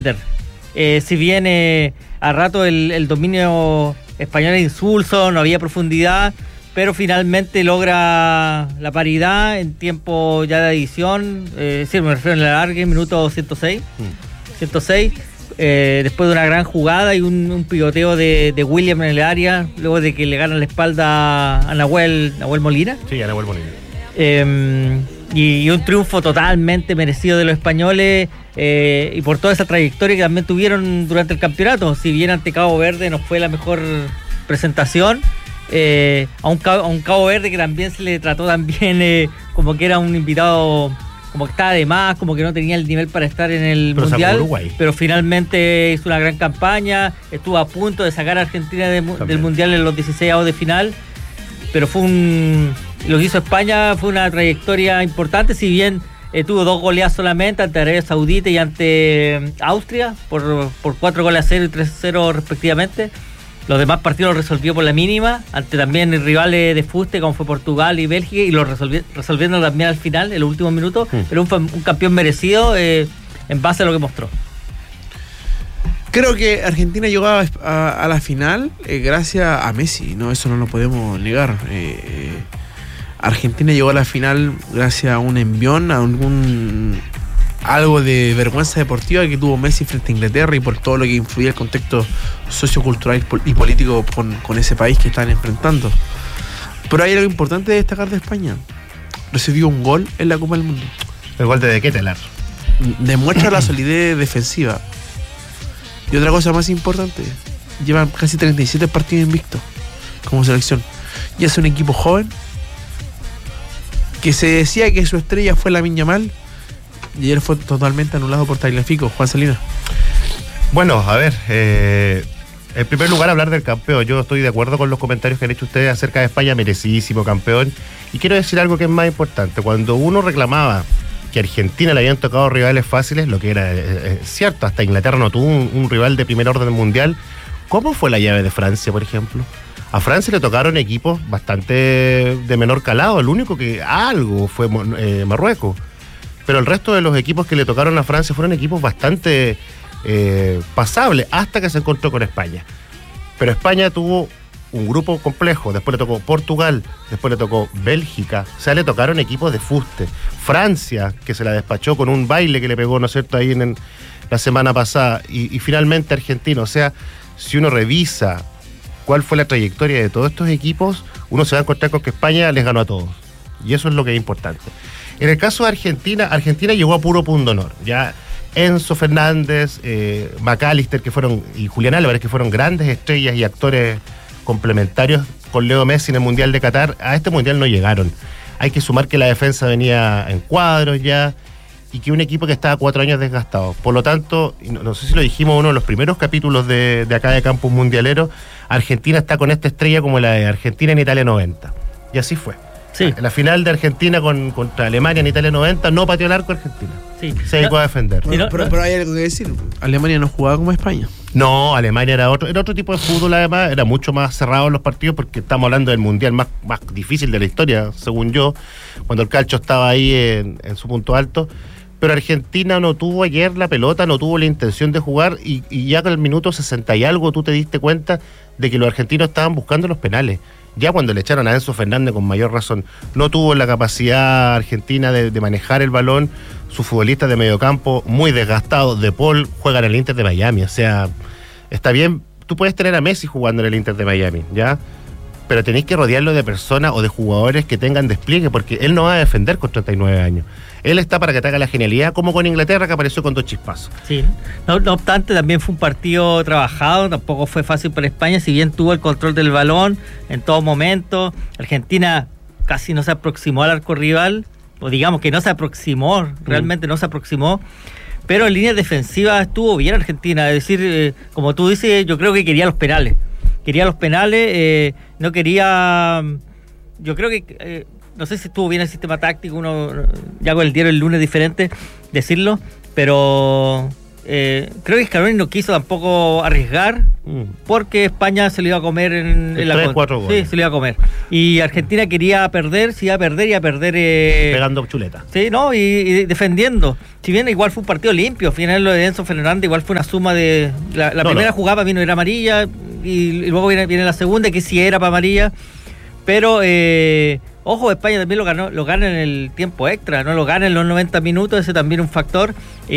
Si bien a rato el dominio español era insulso, no había profundidad, pero finalmente logra la paridad en tiempo ya de adición, sí, me refiero en la larga, minuto 106. 106, después de una gran jugada y un pivoteo de William en el área, luego de que le ganan la espalda a Nahuel Molina. Sí, a Nahuel Molina. Y un triunfo totalmente merecido de los españoles, y por toda esa trayectoria que también tuvieron durante el campeonato. Si bien ante Cabo Verde no fue la mejor presentación, a un Cabo Verde que también se le trató también como que era un invitado, como que estaba de más, como que no tenía el nivel para estar en el Mundial, pero finalmente hizo una gran campaña, estuvo a punto de sacar a Argentina del Mundial en los 16avos de final, pero lo que hizo España fue una trayectoria importante, si bien tuvo 2 goleadas solamente ante Arabia Saudita y ante Austria por 4-0 y 3-0 respectivamente. Los demás partidos los resolvió por la mínima, ante también rivales de fuste como fue Portugal y Bélgica, y los resolviendo también al final, en los últimos minutos, pero un campeón merecido en base a lo que mostró. Creo que Argentina llegó a la final gracias a Messi, no, eso no lo podemos negar. Argentina llegó a la final gracias a un envión, a algo de vergüenza deportiva que tuvo Messi frente a Inglaterra y por todo lo que influía el contexto sociocultural y político con ese país que están enfrentando. Pero hay algo importante de destacar de España. Recibió un gol en la Copa del Mundo. El gol de Ketelaar. Demuestra la solidez defensiva. Y otra cosa más importante, llevan casi 37 partidos invictos como selección. Y es un equipo joven que se decía que su estrella fue Lamine Yamal, y ayer fue totalmente anulado por Tagliafico. Juan Salinas. Bueno, a ver, en primer lugar hablar del campeón. Yo estoy de acuerdo con los comentarios que han hecho ustedes acerca de España, merecidísimo campeón. Y quiero decir algo que es más importante. Cuando uno reclamaba que a Argentina le habían tocado rivales fáciles, lo que era cierto, hasta Inglaterra no tuvo un rival de primer orden mundial. ¿Cómo fue la llave de Francia, por ejemplo? A Francia le tocaron equipos bastante de menor calado. El único que algo fue Marruecos. Pero el resto de los equipos que le tocaron a Francia fueron equipos bastante pasables, hasta que se encontró con España. Pero España tuvo un grupo complejo, después le tocó Portugal, después le tocó Bélgica, o sea, le tocaron equipos de fuste. Francia, que se la despachó con un baile que le pegó, ¿no es cierto?, ahí en la semana pasada, y finalmente Argentina. O sea, si uno revisa cuál fue la trayectoria de todos estos equipos, uno se va a encontrar con que España les ganó a todos, y eso es lo que es importante. En el caso de Argentina llegó a puro punto honor. Ya Enzo Fernández, McAllister y Julián Álvarez, que fueron grandes estrellas y actores complementarios con Leo Messi en el Mundial de Qatar, a este Mundial no llegaron. Hay que sumar que la defensa venía en cuadros ya, y que un equipo que estaba 4 años desgastado. Por lo tanto, no sé si lo dijimos en uno de los primeros capítulos de acá de Campus Mundialero, Argentina está con esta estrella como la de Argentina en Italia 90. Y así fue. Sí. La final de Argentina contra Alemania en Italia 90 no pateó el arco Argentina. Sí. Se dedicó a defender. Pero hay algo que decir. Alemania no jugaba como España. No, Alemania era otro tipo de fútbol, además. Era mucho más cerrado los partidos, porque estamos hablando del mundial más difícil de la historia, según yo, cuando el calcio estaba ahí en su punto alto. Pero Argentina no tuvo ayer la pelota, no tuvo la intención de jugar, y ya con el minuto 60 y algo tú te diste cuenta de que los argentinos estaban buscando los penales. Ya cuando le echaron a Enzo Fernández, con mayor razón, no tuvo la capacidad Argentina de manejar el balón. Sus futbolistas de mediocampo muy desgastados. De Paul juega en el Inter de Miami. O sea, está bien, tú puedes tener a Messi jugando en el Inter de Miami, ¿ya? Pero tenéis que rodearlo de personas o de jugadores que tengan despliegue, porque él no va a defender con 39 años. Él está para que te haga la genialidad, como con Inglaterra, que apareció con 2 chispazos. Sí, no obstante, también fue un partido trabajado, tampoco fue fácil para España, si bien tuvo el control del balón en todo momento. Argentina casi no se aproximó al arco rival, o digamos que no se aproximó, realmente no se aproximó, pero en línea defensiva estuvo bien Argentina. Es decir, como tú dices, yo creo que quería los penales. No quería... Yo creo que... no sé si estuvo bien el sistema táctico, uno ya con el diario el lunes diferente decirlo, pero creo que Scaloni no quiso tampoco arriesgar porque España se lo iba a comer en la 3-4 goles. Sí, se lo iba a comer. Y Argentina quería perder, si iba a perder pegando chuleta. Sí, ¿no? Y defendiendo. Si bien igual fue un partido limpio, al final lo de Enzo Fernández igual fue una suma de... La primera jugada para mí no era amarilla y luego viene la segunda que sí era para amarilla. Pero... ojo, España también lo gana en el tiempo extra, no lo gana en los 90 minutos, ese también es un factor.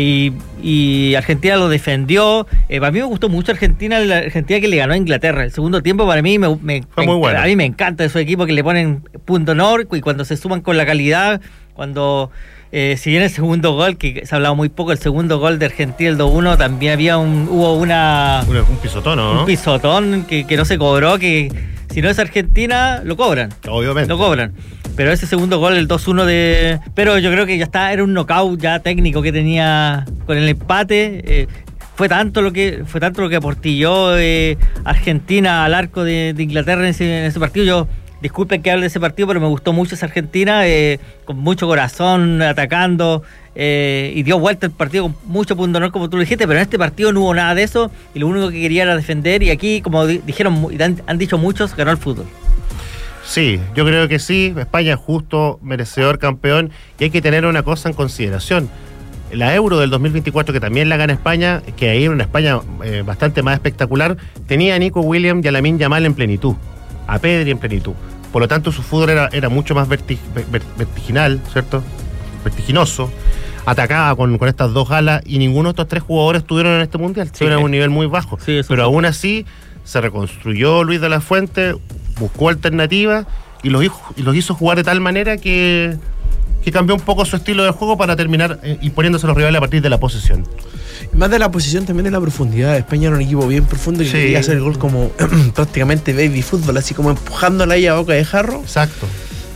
Y Argentina lo defendió. Para mí me gustó mucho la Argentina que le ganó a Inglaterra. El segundo tiempo para mí fue muy bueno. A mí me encanta esos equipos que le ponen punto honor y cuando se suman con la calidad, cuando... si bien el segundo gol, que se ha hablado muy poco, el segundo gol de Argentina, el 2-1, también hubo un pisotón, ¿no? Un pisotón que no se cobró, que si no es Argentina, lo cobran. Obviamente. Lo cobran. Pero ese segundo gol, el 2-1 Pero yo creo que ya era un knockout ya técnico que tenía con el empate. Fue tanto lo que aportilló Argentina al arco de Inglaterra en ese partido. Yo... Disculpen que hable de ese partido, pero me gustó mucho esa Argentina, con mucho corazón, atacando, y dio vuelta el partido con mucho punto honor, como tú lo dijiste, pero en este partido no hubo nada de eso, y lo único que quería era defender, y aquí, como dijeron, han dicho muchos, ganó el fútbol. Sí, yo creo que sí, España es justo, merecedor campeón, y hay que tener una cosa en consideración. La Euro del 2024, que también la gana España, que ahí era una España bastante más espectacular, tenía a Nico Williams y a Lamine Yamal en plenitud, a Pedri en plenitud. Por lo tanto, su fútbol era mucho más vertiginal, ¿cierto? Vertiginoso. Atacaba con estas dos alas y ninguno de estos tres jugadores estuvieron en este mundial. Estuvieron a un nivel muy bajo. Sí, pero aún así se reconstruyó Luis de la Fuente, buscó alternativas y los hizo jugar de tal manera que cambió un poco su estilo de juego para terminar imponiéndose a los rivales a partir de la posesión. Más de la posición también de la profundidad. España era un equipo bien profundo y quería hacer el gol como prácticamente baby fútbol, así como empujándola ahí a boca de jarro. Exacto.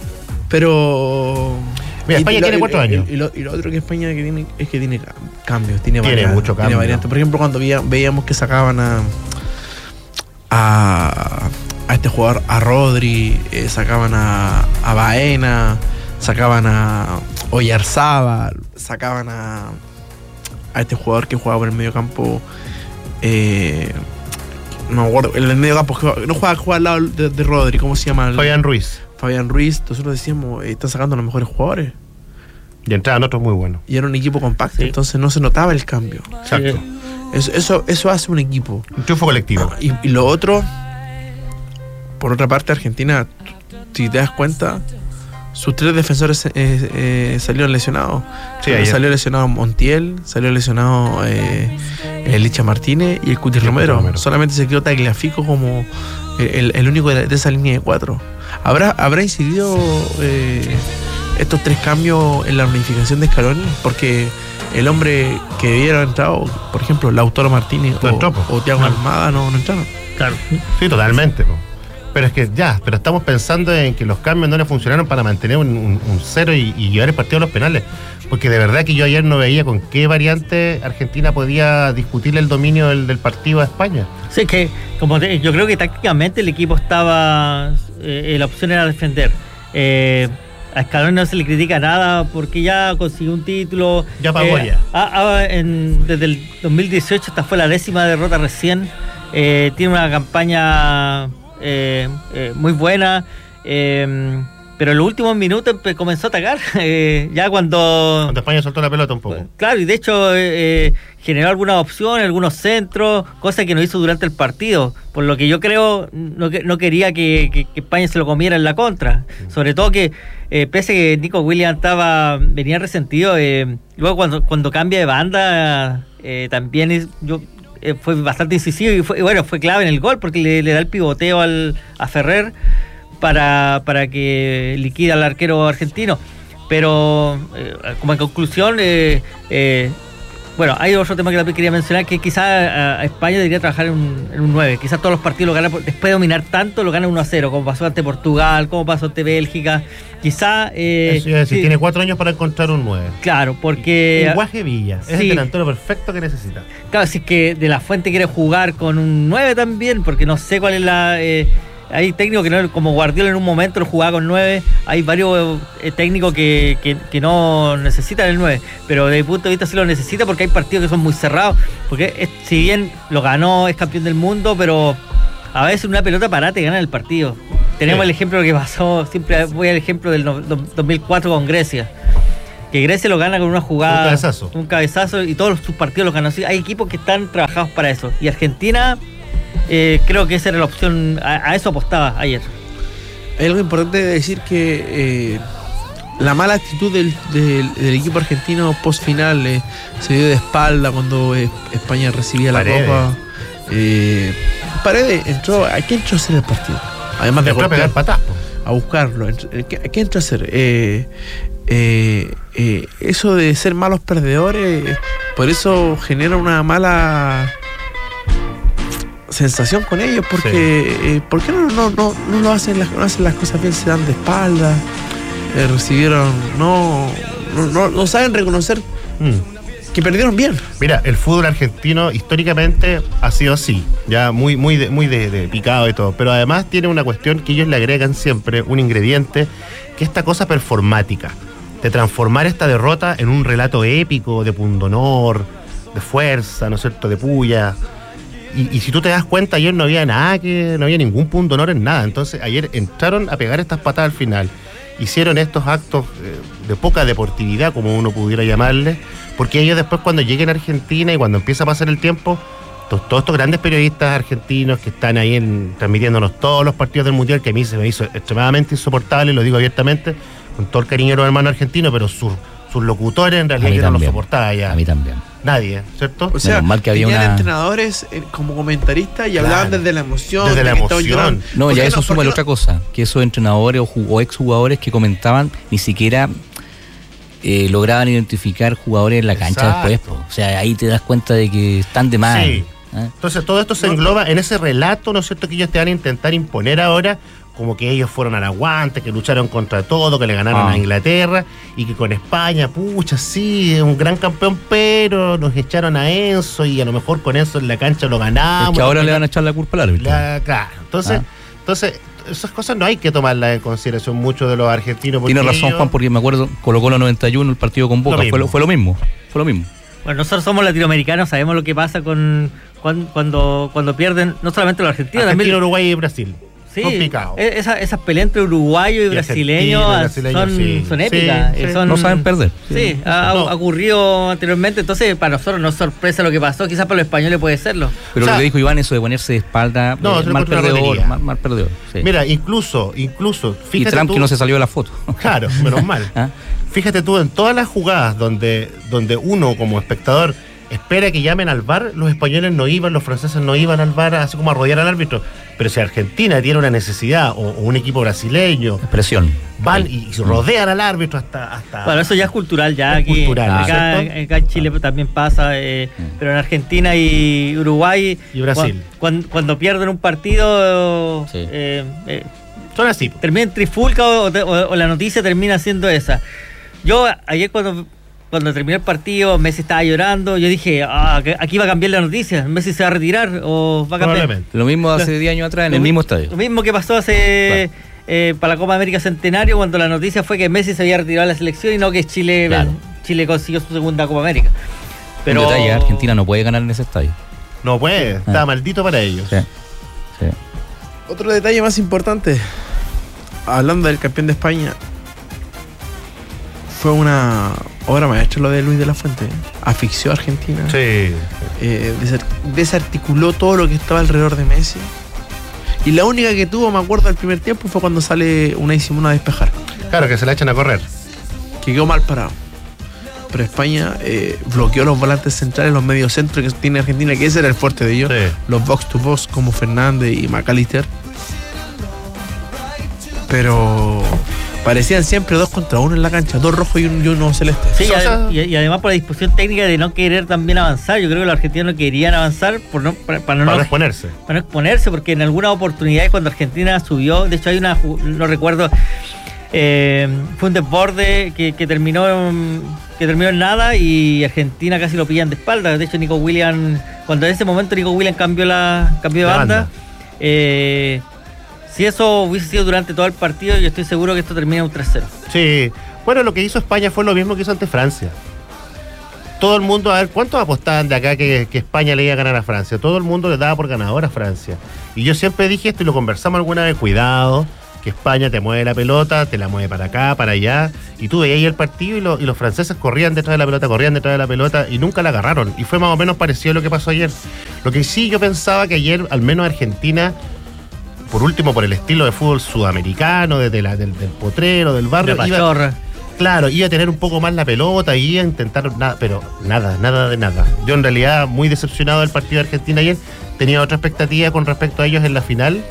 Pero... Mira, España tiene 4 años. Y lo otro que España que tiene es que tiene cambios, tiene mucho cambio. Variantes. Por ejemplo, cuando veíamos que sacaban a este jugador, a Rodri, sacaban a Baena, sacaban a Oyarzábal, sacaban a este jugador que jugaba por el medio campo, no me acuerdo, el medio campo no juega al lado de Rodri, ¿cómo se llama? Fabián Ruiz. Nosotros decíamos, está sacando a los mejores jugadores. Y entraban otros muy buenos. Y era un equipo compacto, entonces no se notaba el cambio. Exacto. Eso hace un equipo. Un triunfo colectivo. Y lo otro, por otra parte, Argentina, si te das cuenta, sus 3 defensores salieron lesionados. Sí, salió lesionado Montiel, salió lesionado el Licha Martínez y el Cuti Romero. Solamente se quedó Tagliafico como el único de esa línea de 4. ¿Habrá incidido estos 3 cambios en la unificación de Scaloni? Porque el hombre que debiera haber entrado, por ejemplo, Lautaro Martínez o Thiago Almada no entraron. Claro. Sí, totalmente. Pero es que pero estamos pensando en que los cambios no le funcionaron para mantener un 0 y llevar el partido a los penales. Porque de verdad que yo ayer no veía con qué variante Argentina podía discutir el dominio del partido a España. Sí, que yo creo que tácticamente el equipo estaba... la opción era defender. A Scaloni no se le critica nada porque ya consiguió un título. Ya pagó ya. Desde el 2018 esta fue la 10ª derrota recién. Tiene una campaña... muy buena, pero en los últimos minutos comenzó a atacar, ya cuando España soltó la pelota un poco. Claro, y de hecho generó algunas opciones, algunos centros, cosa que no hizo durante el partido, por lo que yo creo no quería que España se lo comiera en la contra, sobre todo que pese a que Nico Williams venía resentido, luego cuando cambia de banda también fue bastante incisivo y fue clave en el gol porque le da el pivoteo a Ferrer para que liquida al arquero argentino. Pero como en conclusión, hay otro tema que también quería mencionar, que quizás a España debería trabajar en un 9. Quizás todos los partidos lo gana, después de dominar tanto, lo gana 1-0, como pasó ante Portugal, como pasó ante Bélgica. Quizás... tiene 4 años para encontrar un 9. Claro, porque... Un Guaje Villa, es el delantero perfecto que necesita. Claro, si es que De la Fuente quiere jugar con un 9 también, porque no sé cuál es hay técnicos que no, como Guardiola en un momento lo jugaba con 9, hay varios técnicos que no necesitan el 9, pero desde mi punto de vista sí lo necesita porque hay partidos que son muy cerrados, porque si bien lo ganó, es campeón del mundo, pero a veces una pelota parada te gana el partido. Tenemos el ejemplo que pasó, siempre voy al ejemplo del 2004 con Grecia, que Grecia lo gana con una jugada, un cabezazo y todos sus partidos los ganó. Hay equipos que están trabajados para eso, y Argentina creo que esa era la opción, a eso apostaba ayer. Hay algo importante de decir que la mala actitud del equipo argentino post final se dio de espalda cuando España recibía la Copa. Paredes entró. ¿A qué entró a hacer el partido? Además de golpear, a buscarlo. ¿Qué entró a hacer? Eso de ser malos perdedores, por eso genera una mala sensación con ellos, porque ¿por qué no lo hacen las cosas bien? Se dan de espalda, recibieron, no saben reconocer que perdieron bien. Mira, el fútbol argentino históricamente ha sido así, ya muy de picado y todo, pero además tiene una cuestión que ellos le agregan siempre, un ingrediente, que es esta cosa performática, de transformar esta derrota en un relato épico, de pundonor, de fuerza, ¿no es cierto?, de puya. Y si tú te das cuenta, ayer no había ningún pundonor en nada. Entonces ayer entraron a pegar estas patadas al final, hicieron estos actos de poca deportividad, como uno pudiera llamarle, porque ellos después, cuando lleguen a Argentina y cuando empieza a pasar el tiempo, todos estos grandes periodistas argentinos que están ahí transmitiéndonos todos los partidos del Mundial, que a mí se me hizo extremadamente insoportable, lo digo abiertamente, con todo el cariño de los hermanos argentinos, pero sus locutores en realidad yo no los soportaba ya. A mí también. Nadie, ¿cierto? O sea, mal que había tenían entrenadores como comentaristas y hablaban desde la emoción. Desde la emoción. No, ya eso suma otra cosa, que esos entrenadores o exjugadores que comentaban ni siquiera lograban identificar jugadores en la cancha después. O sea, ahí te das cuenta de que están de mal. Sí. Entonces todo esto se engloba en ese relato, ¿no es cierto?, que ellos te van a intentar imponer ahora, como que ellos fueron al aguante, que lucharon contra todo, que le ganaron a Inglaterra, y que con España, pucha, sí, es un gran campeón, pero nos echaron a Enzo, y a lo mejor con Enzo en la cancha lo ganamos. Es que ahora le van a echar la culpa al árbitro. Claro, entonces esas cosas no hay que tomarlas en consideración mucho de los argentinos. Tiene razón Juan, porque me acuerdo, colocó los 91 el partido con Boca, fue lo mismo. Bueno, nosotros somos latinoamericanos, sabemos lo que pasa cuando pierden, no solamente los argentinos, también Uruguay y Brasil. Sí, esas peleas entre uruguayos y brasileños son épicas. No saben perder. Sí, ha ocurrido anteriormente, entonces para nosotros no es sorpresa lo que pasó, quizás para los españoles puede serlo. Pero lo que dijo Iván, eso de ponerse de espalda, mal perdedor. Sí. Mira, incluso, fíjate y Trump tú, que no se salió de la foto. Claro, menos mal. Fíjate tú, en todas las jugadas donde uno como espectador espera que llamen al VAR, los españoles no iban, los franceses no iban al VAR, así como a rodear al árbitro. Pero si Argentina tiene una necesidad, o un equipo brasileño, presión, van y rodean al árbitro hasta. Bueno, eso ya es cultural, ya es aquí. Cultural, acá en Chile también pasa, pero en Argentina y Uruguay y Brasil. Cuando pierden un partido, son así. Termina en trifulca o la noticia termina siendo esa. Yo ayer cuando terminó el partido, Messi estaba llorando, yo dije, aquí va a cambiar la noticia, Messi se va a retirar o va a cambiar. Lo mismo hace 10 años atrás en el mismo estadio. Lo mismo que pasó para la Copa América Centenario, cuando la noticia fue que Messi se había retirado de la selección y no que Chile consiguió su segunda Copa América. Pero un detalle, Argentina no puede ganar en ese estadio. No puede, está maldito para ellos. Sí. Otro detalle más importante, hablando del campeón de España, fue una obra maestra lo de Luis de la Fuente. Asfixió a Argentina. Sí. Desarticuló todo lo que estaba alrededor de Messi. Y la única que tuvo, me acuerdo, al primer tiempo fue cuando sale Unai Simón a despejar. Claro, que se la echan a correr. Que quedó mal parado. Pero España bloqueó los volantes centrales, los medios centros que tiene Argentina, que ese era el fuerte de ellos. Sí. Los box to box como Fernández y McAllister. Pero parecían siempre 2 contra 1 en la cancha, 2 rojos y uno celeste. Sí, y además por la disposición técnica de no querer también avanzar. Yo creo que los argentinos no querían avanzar para no exponerse. Para no exponerse, porque en algunas oportunidades cuando Argentina subió, de hecho hay no recuerdo, fue un desborde que terminó en nada y Argentina casi lo pillan de espalda. De hecho Nico Williams, cuando en ese momento Nico Williams cambió de banda. Si eso hubiese sido durante todo el partido, yo estoy seguro que esto termina un 3-0. Sí. Bueno, lo que hizo España fue lo mismo que hizo ante Francia. Todo el mundo, a ver, ¿cuántos apostaban de acá que España le iba a ganar a Francia? Todo el mundo le daba por ganador a Francia. Y yo siempre dije esto y lo conversamos alguna vez, cuidado, que España te mueve la pelota, te la mueve para acá, para allá, y tú veías ahí el partido y los franceses corrían detrás de la pelota y nunca la agarraron. Y fue más o menos parecido a lo que pasó ayer. Lo que sí yo pensaba que ayer, al menos Argentina, por último por el estilo de fútbol sudamericano, desde del potrero, del barrio, iba a tener un poco más la pelota y iba a intentar nada, pero nada de nada. Yo en realidad muy decepcionado del partido de Argentina ayer, tenía otra expectativa con respecto a ellos en la final,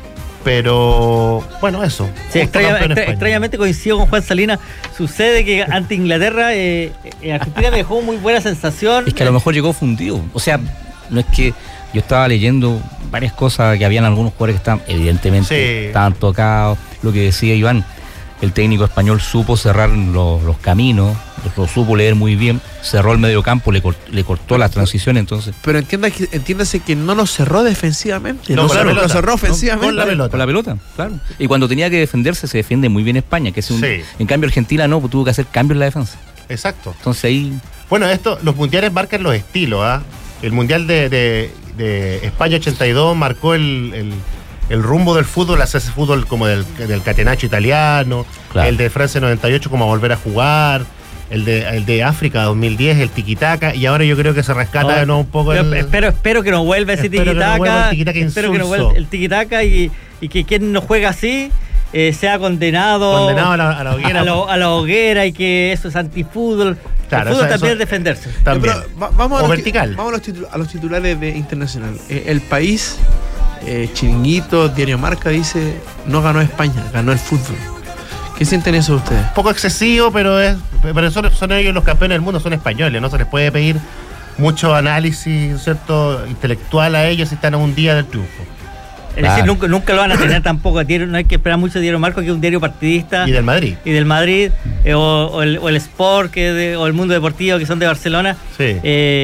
pero bueno, eso. Sí, extrañamente coincido con Juan Salinas. Sucede que ante Inglaterra Argentina me dejó muy buena sensación. Es que a lo mejor llegó fundido. O sea, no es que yo estaba leyendo varias cosas, que habían algunos jugadores que evidentemente estaban tocados. Lo que decía Iván, el técnico español supo cerrar los caminos, lo supo leer muy bien, cerró el mediocampo, le cortó las transiciones, entonces. Pero entiéndase que no lo cerró defensivamente, lo cerró ofensivamente. Con la pelota. Con la pelota, claro. Y cuando tenía que defenderse, se defiende muy bien España, que es en cambio Argentina no, pues tuvo que hacer cambios en la defensa. Exacto. Entonces ahí. Bueno, los mundiales marcan los estilos, ¿ah? El mundial de España 82 marcó el rumbo del fútbol, hacia ese fútbol como del catenaccio italiano, claro. El de Francia 98 como a volver a jugar, el de África 2010, el tiquitaca, y ahora yo creo que se rescata de nuevo un poco espero que no vuelva ese tiquitaca, espero que no vuelva el tiquitaca y que quien no juega así sea condenado a la hoguera, a la hoguera, y que eso es antifútbol. Claro, el fútbol también es defenderse. También. Vamos vertical. Vamos a los titulares de Internacional. El País, Chiringuito, Diario Marca dice: no ganó España, ganó el fútbol. ¿Qué sienten eso ustedes? Un poco excesivo, pero son ellos los campeones del mundo, son españoles, no se les puede pedir mucho análisis, ¿cierto?, intelectual a ellos si están a un día del triunfo. Es decir, nunca lo van a tener tampoco. No hay que esperar mucho de Diario Marco, que es un diario partidista. Y del Madrid. O el Sport, o el Mundo Deportivo, que son de Barcelona. Sí.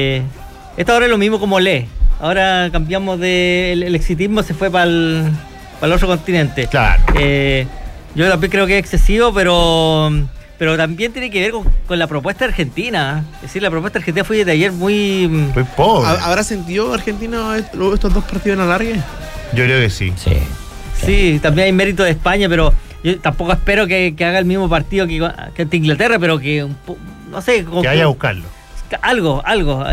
Esta ahora es lo mismo como lee. Ahora cambiamos el exitismo, se fue para el otro continente. Claro. Yo también creo que es excesivo, pero también tiene que ver con la propuesta argentina. Es decir, la propuesta argentina fue de ayer muy pobre. ¿Habrá sentido Argentina estos dos partidos en alargue? Yo creo que sí. Sí, también hay mérito de España, pero yo tampoco espero que haga el mismo partido que ante Inglaterra, pero que, no sé... Que vaya a buscarlo. Algo.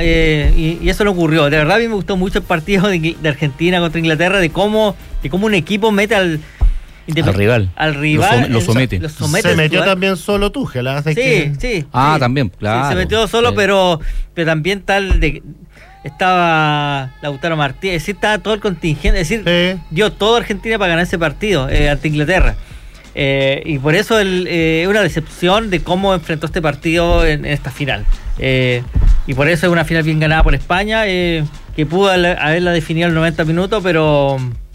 Y eso no ocurrió. De verdad, a mí me gustó mucho el partido de Argentina contra Inglaterra, de cómo un equipo mete al rival. Lo somete. Se metió también solo Tuchel. Sí. También, claro. Sí, se metió solo, pero también estaba Lautaro Martínez, es decir, estaba todo el contingente, es decir, dio todo Argentina para ganar ese partido ante Inglaterra. Y por eso es una decepción de cómo enfrentó este partido en esta final. Y por eso es una final bien ganada por España, que pudo haberla definido en 90 minutos, pero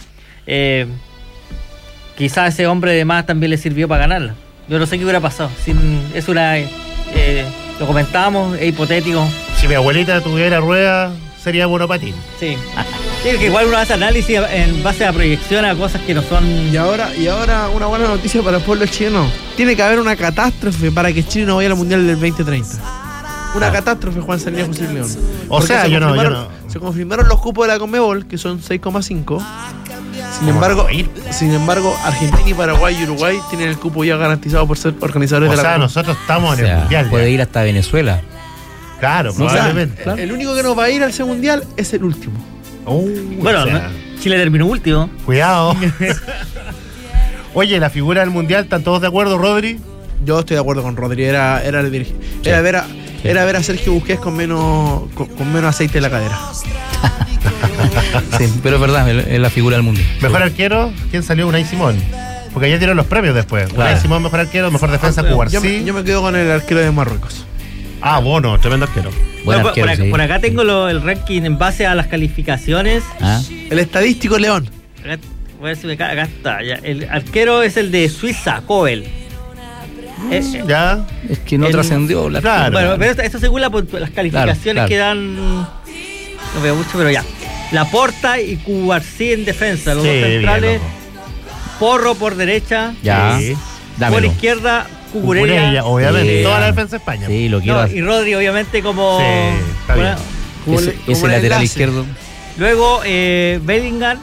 quizás ese hombre de más también le sirvió para ganarla. Yo no sé qué hubiera pasado. Lo comentábamos, es hipotético. Si mi abuelita tuviera rueda, sería monopatín. Sí, que igual uno hace análisis en base a proyección a cosas que no son... Y ahora una buena noticia para el pueblo chileno. Tiene que haber una catástrofe para que Chile no vaya al Mundial del 2030. Una catástrofe, Juan Salinas, José León. Se confirmaron los cupos de la Conmebol, que son 6,5. Sin embargo, Argentina y Paraguay y Uruguay tienen el cupo ya garantizado por ser organizadores de la Conmebol. Nosotros estamos en el Mundial. Puede ir hasta Venezuela. Claro, probablemente. Claro. El único que no va a ir al ese Mundial es el último. Chile terminó último. Cuidado. Oye, la figura del Mundial, ¿están todos de acuerdo, Rodri? Yo estoy de acuerdo con Rodri. Era el dirigente. Era ver a Sergio Busquets con menos aceite en la cadera. Sí, pero es verdad, es la figura del Mundial. ¿Mejor arquero? ¿Quién salió? Unai Simón. Porque ya dieron los premios después. Claro. Unai Simón, mejor arquero, mejor defensa, Cubarsí. Yo me quedo con el arquero de Marruecos. Bueno, tremendo arquero. Por acá tengo el ranking en base a las calificaciones. El estadístico León. Voy a ver si me cae. Acá está. Ya. El arquero es el de Suiza, Kobel. Ya. Es que no trascendió. Claro. Bueno, pero esto según las calificaciones que dan. No veo mucho, pero ya. Laporta y Cubarsí en defensa, los dos centrales. Porro por derecha. Ya. Sí. Dámelo. Por izquierda, Cucurella. obviamente. Sí. Toda la defensa de España. Sí, lo quiero. No, y Rodri, obviamente, como. Sí, está bien. Como ese como ese el lateral enlace. izquierdo. Luego, Bellingham.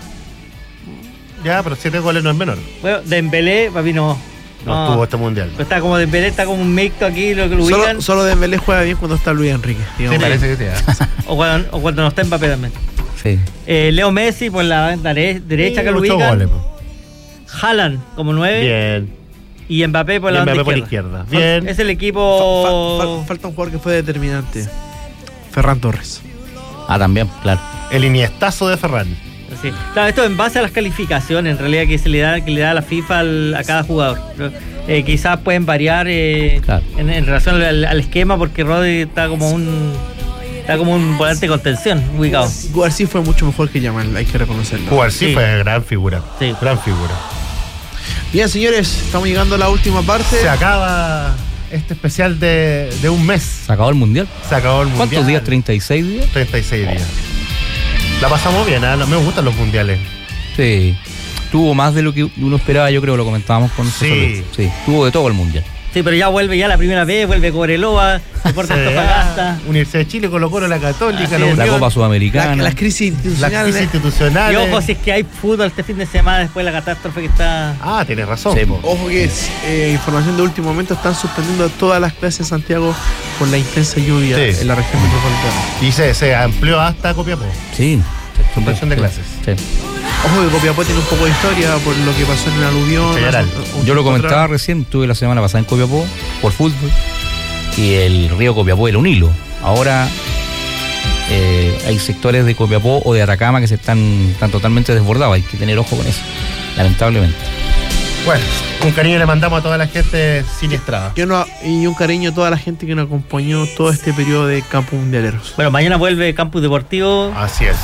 Ya, pero 7 goles no es menor. Bueno, Dembélé, papi, no. No tuvo este mundial. Pero está como Dembélé, está como un mixto aquí, lo que lo ubican. Solo Dembélé juega bien cuando está Luis Enrique. Sí, digamos. parece que sí. O cuando no está Mbappé también. Sí. Leo Messi por la banda derecha que lo 8 ubican. goles. po. Haaland como 9. Bien. Y Mbappé por Y la banda Mbappé por izquierda. izquierda. Bien. Es el equipo. Falta un jugador que fue determinante. Ferran Torres. Ah, también, claro. El iniestazo de Ferran. Sí. Claro, esto en base a las calificaciones, en realidad, que le da la FIFA a cada jugador. Quizás pueden variar Claro. en relación al esquema, porque Rodri está como un volante de contención ubicado. Guarcí fue mucho mejor que Yamal, hay que reconocerlo. Jugar sí Sí. fue gran figura. Sí. Gran figura. Bien, señores, estamos llegando a la última parte. Se acaba este especial de un mes. Se acabó el mundial. Se acabó el mundial. ¿Cuántos días? ¿36 días? 36 días. La pasamos bien, ¿eh? Me gustan los mundiales. Sí. Tuvo más de lo que uno esperaba, yo creo, lo comentábamos con Sí. nosotros. Sí. Tuvo de todo el mundial. Sí, pero ya vuelve la primera vez, vuelve Cobreloa, Deportes Antofagasta. Universidad de Chile, Colo-Colo, la Católica, Así la es. Unión. La Copa Sudamericana. Las crisis Las institucionales. crisis Y institucionales. ojo, si es que hay fútbol este fin de semana después de la catástrofe que está. Ah, tienes razón. Sí, po. Ojo que es información de último momento, están suspendiendo todas las clases en Santiago por la intensa lluvia Sí. en la región metropolitana. Y se amplió hasta Copiapó. Sí. Suspensión de clases. Sí. Ojo que Copiapó tiene un poco de historia por lo que pasó en el aluvión. General. Yo lo comentaba recién, estuve la semana pasada en Copiapó por fútbol y el río Copiapó era un hilo. Ahora hay sectores de Copiapó o de Atacama que están totalmente desbordados. Hay que tener ojo con eso, lamentablemente. Bueno, un cariño le mandamos a toda la gente siniestrada. Y un cariño a toda la gente que nos acompañó todo este periodo de Campos Mundialeros. Bueno, mañana vuelve Campus Deportivo, Así es.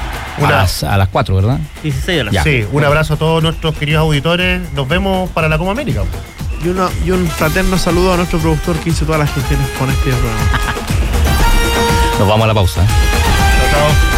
A las 4, ¿verdad? 16 horas. Ya. Sí, un abrazo a todos nuestros queridos auditores. Nos vemos para la Copa América. Y un fraterno saludo a nuestro productor que hizo todas las gestiones con este programa. Nos vamos a la pausa. Chao, chao.